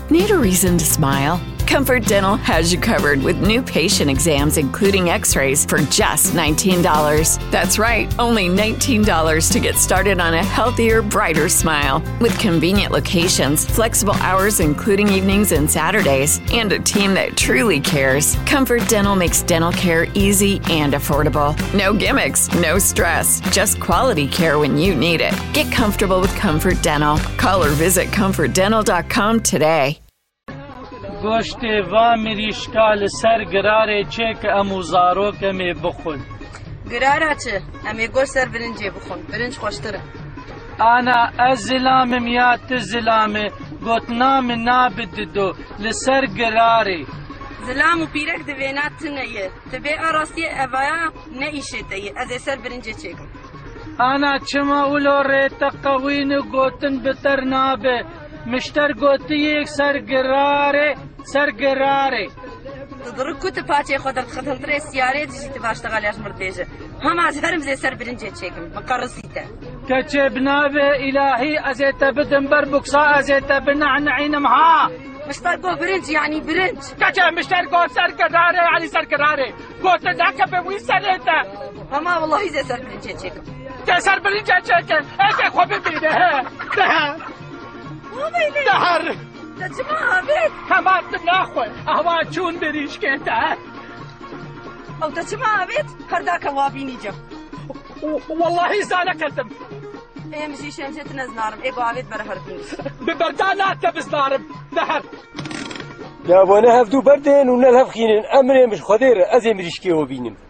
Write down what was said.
Need a reason to smile? Comfort Dental has you covered with new patient exams, including x-rays, for just $19. That's right, only $19 to get started on a healthier, brighter smile. With convenient locations, flexible hours including evenings and Saturdays, and a team that truly cares, Comfort Dental makes dental care easy and affordable. No gimmicks, no stress, just quality care when you need it. Get comfortable with Comfort Dental. Call or visit comfortdental.com today. گوشت و مریشکال سر گراره چه که اموزارو کمی بخون گراره چه؟ امی گوشت سر برنجی بخون برنج خوشتره انا از زلام میاد زلام گوتنام نابددو لسر گراره زلام و پیرک دوینات تنیه تبی آراستی اوایا نیشه تیه از سر برنجی چکم انا چما اولو ریت قوین گوتن بتر نابه مشتر گوتی یک سرگراره تدرک کت پاچه خود خدمت ری سیاره دیجی تباشتغالیش مردیجه هم از هرم زی سر برنجی چکم مقرصیته کچه بنابه الهی ازیت بدن بر بکسا ازیت بنعنعینم ها مشتر گو برنج یعنی برنج کچه مشتر گو سرگراره یعنی سرگراره گوت نکه به وی سریته هما والله زی سر برنجی چکم که سر برنجی چکم ایده خوب ببینه دهر تجمع بيت كمان ناخذ اهوا چون بريش كده او تجمع بيت هرداك وابيني جم والله زالكتم ايه مشي شمشت نزنارم ايه قاعد برهربين ببردانات بزنارم دهر يا وانا هفدو بردين ونلهف خينين امري مش خدير ازي مريشكي وبينم